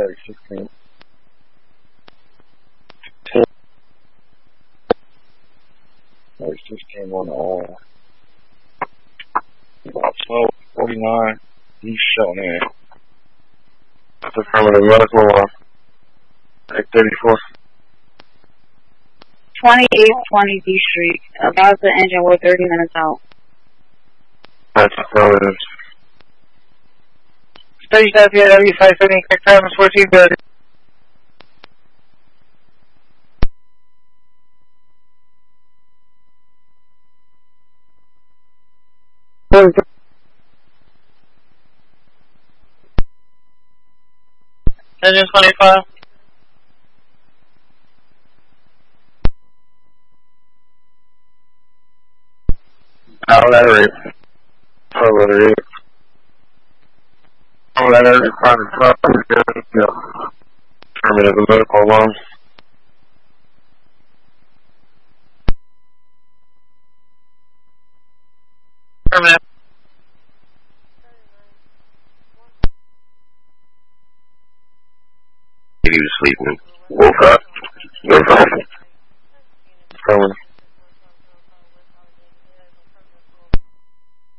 16. 16 on all. Slow 49. He's showing in. That's affirmative medical 834. 2820 D Street. About the engine, we're 30 minutes out. That's affirmative. Stage WW 570, correct time is 1430. Engine 25. Outletter 8. Outletter 8. Outletter 8. Affirmative medical alarm. Affirmative. He was sleeping. Woke up. No problem. Affirmative.